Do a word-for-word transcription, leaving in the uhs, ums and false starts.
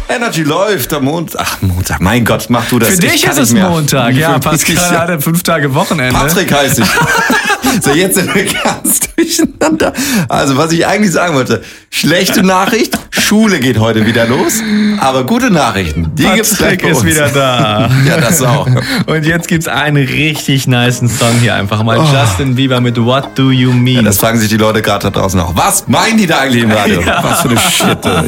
Energy läuft am Montag. Ach, Montag, mein Gott, mach du das. Für dich ist es Montag. Ja, Pascal hatte fünf Tage Wochenende. Patrick heißt ich. So, jetzt sind wir ganz durcheinander. Also, was ich eigentlich sagen wollte, schlechte Nachricht, Schule geht heute wieder los, aber gute Nachrichten, die gibt's gleich bei uns. Patrick ist wieder da. Ja, das auch. Und jetzt gibt's einen richtig nicen Song hier einfach mal. Oh. Justin Bieber mit What Do You Mean? Ja, das fragen sich die Leute gerade da draußen auch. Was meinen die da eigentlich im Radio? Ja. Was für eine Shit.